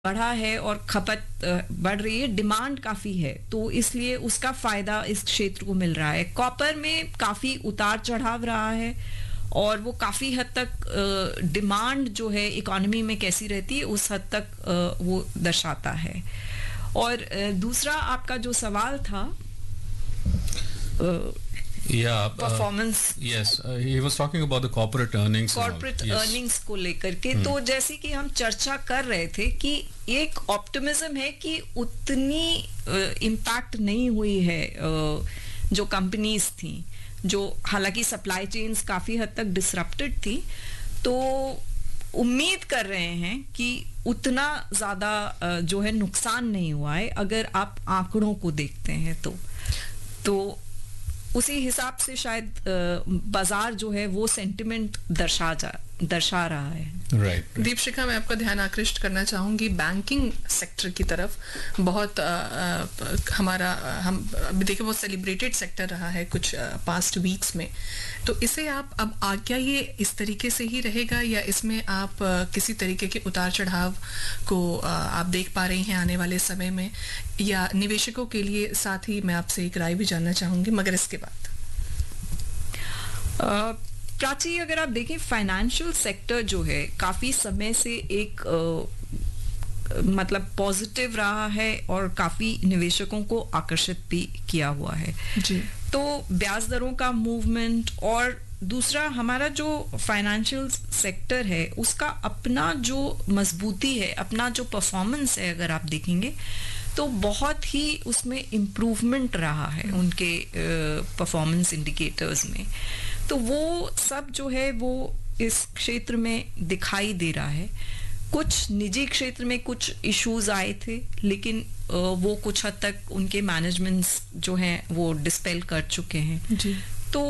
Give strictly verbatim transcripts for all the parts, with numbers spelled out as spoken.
बढ़ा है और खपत बढ़ रही है, डिमांड काफ़ी है, तो इसलिए उसका फ़ायदा इस क्षेत्र को मिल रहा है। कॉपर में काफ़ी उतार चढ़ाव रहा है और वो काफ़ी हद तक डिमांड जो है इकोनॉमी में कैसी रहती है उस हद तक वो दर्शाता है। और दूसरा आपका जो सवाल था Yeah, performance uh, yes, uh, he was talking about the corporate earnings. Corporate earnings को लेकर के, तो जैसे कि हम चर्चा कर रहे थे कि एक ऑप्टिमिज्म है कि उतनी इम्पैक्ट uh, नहीं हुई है uh, जो कंपनीज थी, जो हालांकि सप्लाई चेन्स काफ़ी हद तक डिसरप्टेड थी, तो उम्मीद कर रहे हैं कि उतना ज़्यादा uh, जो है नुकसान नहीं हुआ है अगर आप आंकड़ों को देखते हैं तो तो उसी हिसाब से शायद बाजार जो है वो सेंटिमेंट दर्शा जा दर्शा रहा है। Right right. दीपशिखा, मैं आपका ध्यान आकृष्ट करना चाहूँगी बैंकिंग सेक्टर की तरफ। बहुत आ, आ, हमारा हम अभी देखिए बहुत सेलिब्रेटेड सेक्टर रहा है कुछ पास्ट वीक्स में, तो इसे आप अब आ, क्या ये इस तरीके से ही रहेगा या इसमें आप आ, किसी तरीके के उतार चढ़ाव को आ, आप देख पा रही हैं आने वाले समय में, या निवेशकों के लिए? साथ ही मैं आपसे एक राय भी जानना चाहूँगी मगर इसके बाद। uh, प्राची, अगर आप देखें फाइनेंशियल सेक्टर जो है काफ़ी समय से एक आ, मतलब पॉजिटिव रहा है और काफ़ी निवेशकों को आकर्षित भी किया हुआ है जी। तो ब्याज दरों का मूवमेंट और दूसरा हमारा जो फाइनेंशियल सेक्टर है उसका अपना जो मजबूती है, अपना जो परफॉर्मेंस है, अगर आप देखेंगे तो बहुत ही उसमें इम्प्रूवमेंट रहा है उनके परफॉर्मेंस इंडिकेटर्स में। तो वो सब जो है वो इस क्षेत्र में दिखाई दे रहा है। कुछ निजी क्षेत्र में कुछ इश्यूज आए थे, लेकिन वो कुछ हद तक उनके मैनेजमेंट्स जो हैं वो डिस्पेल कर चुके हैं जी। तो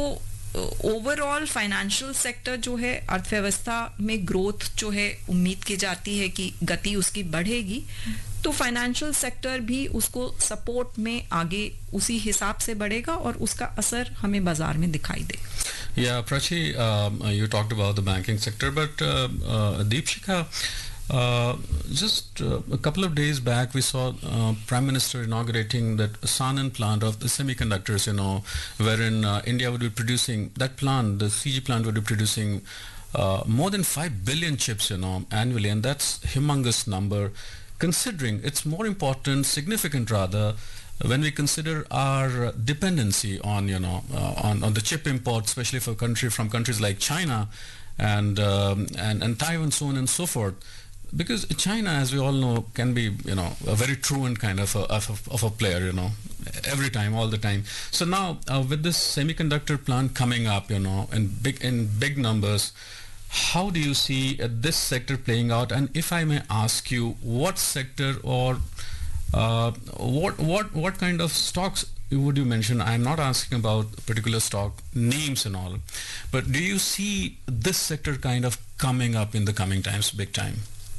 ओवरऑल फाइनेंशियल सेक्टर जो है अर्थव्यवस्था में ग्रोथ जो है उम्मीद की जाती है कि गति उसकी बढ़ेगी, तो फाइनेंशियल सेक्टर भी उसको सपोर्ट में आगे उसी हिसाब से बढ़ेगा और उसका असर हमें बाजार में दिखाई दे। Yeah, Prachi, um, you talked about the banking sector, but uh, uh, Deepshikha, uh, just uh, a couple of days back we saw uh, Prime Minister inaugurating that Sanand plant of the semiconductors, you know, wherein uh, India would be producing, that plant, the C G plant would be producing uh, more than five billion chips, you know, annually, and that's humongous number. Considering it's more important, significant rather, when we consider our dependency on, you know, uh, on, on the chip import, especially for country from countries like China and, um, and and Taiwan, so on and so forth, because China, as we all know, can be, you know, a very truant kind of a, of a, of a player, you know, every time, all the time. So now uh, with this semiconductor plant coming up, you know, in big in big numbers, how do you see uh, this sector playing out? And if I may ask you, what sector or uh, what what what kind of stocks would you mention? I'm not asking about particular stock names and all, but do you see this sector kind of coming up in the coming times, big time?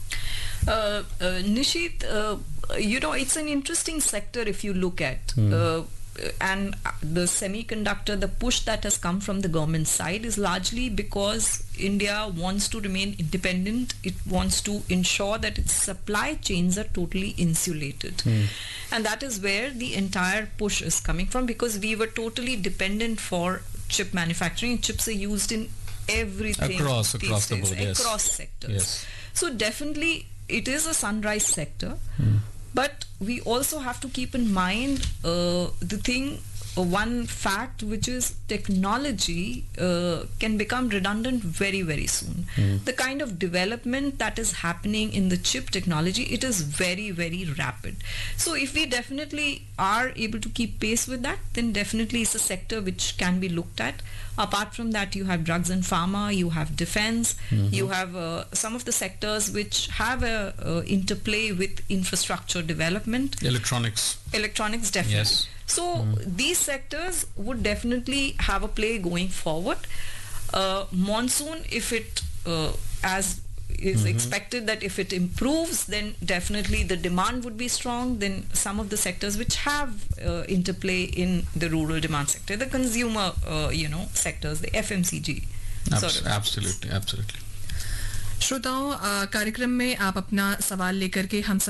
Uh, uh, Nishit, uh, you know, it's an interesting sector if you look at. Mm. Uh, and the semiconductor, the push that has come from the government side is largely because India wants to remain independent. It wants to ensure that its supply chains are totally insulated. Mm. And that is where the entire push is coming from, because we were totally dependent for chip manufacturing. Chips are used in everything across these across days, the board, yes. across sectors. Yes. So definitely it is a sunrise sector. Mm. But we also have to keep in mind uh, the thing, uh, one fact, which is technology uh, can become redundant very, very soon. Mm. The kind of development that is happening in the chip technology, it is very, very rapid. So if we definitely are able to keep pace with that, then definitely it's a sector which can be looked at. Apart from that, you have drugs and pharma, you have defense, mm-hmm. you have uh, some of the sectors which have a uh, interplay with infrastructure development. Electronics. Electronics, definitely. Yes. So mm. these sectors would definitely have a play going forward. Uh, monsoon, if it, uh, as is mm-hmm. expected that if it improves, then definitely the demand would be strong. Then some of the sectors which have uh, interplay in the rural demand sector, the consumer, uh, you know, sectors, the F M C G. Abs- sort of. Absolutely, absolutely. श्रोताओं, कार्यक्रम में आप अपना सवाल लेकर के हम